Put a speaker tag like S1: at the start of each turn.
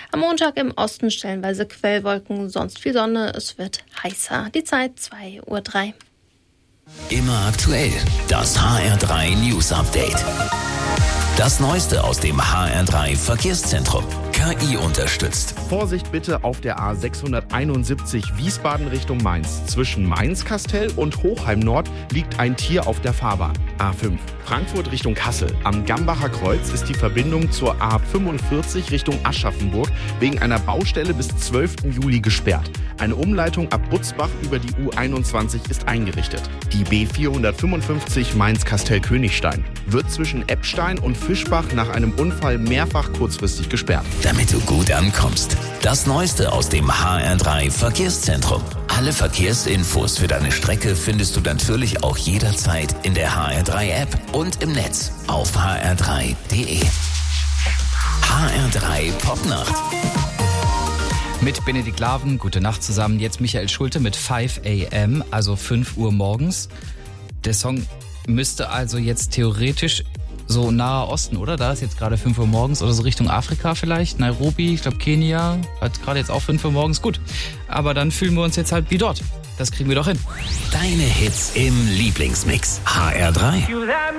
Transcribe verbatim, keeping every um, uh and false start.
S1: Am Montag im Osten stellenweise Quellwolken, sonst viel Sonne. Es wird heißer. Die Zeit zwei Uhr drei.
S2: Immer aktuell. Das H R drei News Update. Das Neueste aus dem H R drei Verkehrszentrum. K I unterstützt.
S3: Vorsicht bitte auf der A sechshunderteinundsiebzig Wiesbaden Richtung Mainz. Zwischen Mainz-Kastel und Hochheim Nord liegt ein Tier auf der Fahrbahn. A fünf Frankfurt Richtung Kassel. Am Gambacher Kreuz ist die Verbindung zur A fünfundvierzig Richtung Aschaffenburg wegen einer Baustelle bis zwölften Juli gesperrt. Eine Umleitung ab Butzbach über die U einundzwanzig ist eingerichtet. Die B vierhundertfünfundfünfzig Mainz-Kastel-Königstein wird zwischen Eppstein und Fischbach nach einem Unfall mehrfach kurzfristig gesperrt.
S2: Damit du gut ankommst. Das Neueste aus dem H R drei Verkehrszentrum. Alle Verkehrsinfos für deine Strecke findest du natürlich auch jederzeit in der H R drei App und im Netz auf h r drei punkt d e. H R drei Popnacht.
S4: Mit Benedikt Laven, gute Nacht zusammen. Jetzt Michael Schulte mit fünf a m, also fünf Uhr morgens. Der Song müsste also jetzt theoretisch so Naher Osten, oder? Da ist jetzt gerade fünf Uhr morgens oder so Richtung Afrika vielleicht. Nairobi, ich glaube Kenia, hat gerade jetzt auch fünf Uhr morgens. Gut, aber dann fühlen wir uns jetzt halt wie dort. Das kriegen wir doch hin.
S2: Deine Hits im Lieblingsmix. H R drei.